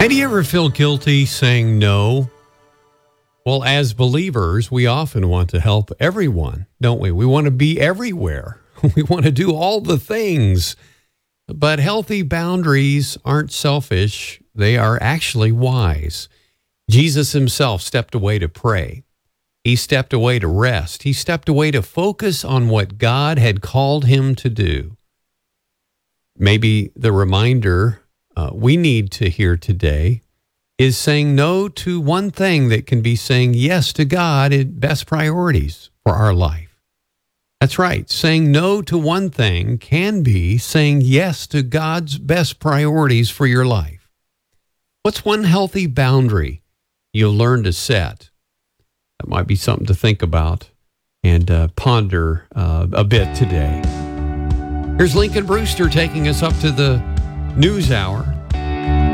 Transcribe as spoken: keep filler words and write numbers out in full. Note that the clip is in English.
Hey, do you ever feel guilty saying no? Well, as believers, we often want to help everyone, don't we? We want to be everywhere. We want to do all the things. But healthy boundaries aren't selfish. They are actually wise. Jesus himself stepped away to pray. He stepped away to rest. He stepped away to focus on what God had called him to do. Maybe the reminder uh, we need to hear today is saying no to one thing that can be saying yes to God at best priorities for our life. That's right. Saying no to one thing can be saying yes to God's best priorities for your life. What's one healthy boundary you'll learn to set? That might be something to think about and uh, ponder uh, a bit today. Here's Lincoln Brewster taking us up to the news hour.